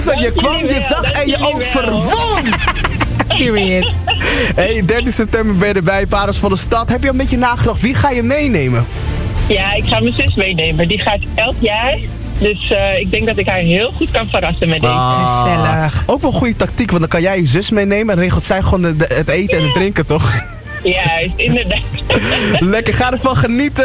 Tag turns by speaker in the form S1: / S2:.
S1: zo, je kwam, je zag en je overwon.
S2: Period.
S1: Hey, 13 september ben je erbij, Parels van de Stad. Heb je een beetje nagedacht, wie ga je meenemen?
S3: Ja, ik ga mijn zus meenemen. Die gaat elk jaar. Dus ik denk dat ik haar heel goed kan verrassen met deze.
S2: Gezellig.
S1: Ook wel een goede tactiek, want dan kan jij je zus meenemen en regelt zij gewoon het eten en het drinken, toch?
S3: Juist, inderdaad.
S1: Lekker, ga ervan genieten.